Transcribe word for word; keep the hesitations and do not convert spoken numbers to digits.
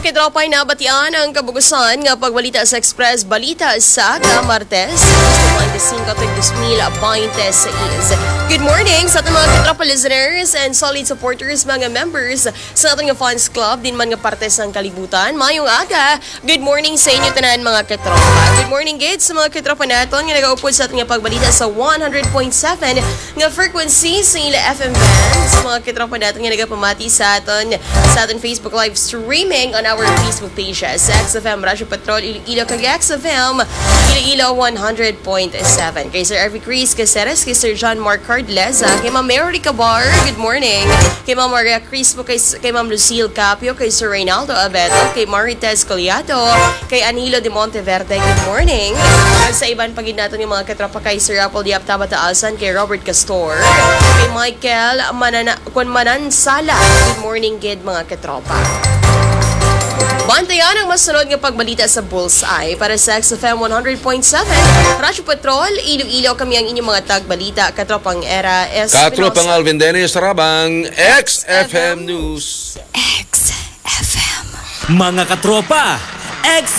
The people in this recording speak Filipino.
kitropay na batian ang kabugusan nga pagbalita sa Express Balita sa Martes, twenty-five to two mil twenty-six. Good morning sa ating mga kitropa listeners and solid supporters, mga members sa ating fans club, din man nga parte sa kalibutan. Mayong aga, good morning sa inyo tanan mga kitropa. Good morning kids sa mga kitropa natin nga nag-aupod sa ating pagbalita sa one hundred point seven nga frequency sa ila F M band. Sa mga kitropa natin nga nagapamati sa atin sa ating Facebook live streaming on our Facebook pages. X F M Radyo Patrol Iloilo kag X F M Iloilo one hundred point seven. Kay Sir Ervi Chris Caceres, kay Sir John Mark Cardleza, kay Ma'am Mary Cabar, good morning. Kay Ma'am Maria Crispo, kay, kay Ma'am Lucille Capio, kay Sir Reynaldo Abeto, kay Marites Coliato, kay Anilo de Monteverde, good morning. At sa iban pagin natin yung mga katropa kay Sir Apple Diap Tabataasan, kay Robert Castor, kay Michael Manana, Kwan Manansala, good morning kid mga katropa. Bantayan ang masunod nga pagbalita sa Bullseye para sa X F M one hundred point seven. Radyo Patrol, Iloilo kami ang inyong mga tagbalita. Katropang Era Espinosa. Katropang Alvin Dennis Rabang, X F M News. X F M. Mga katropa, X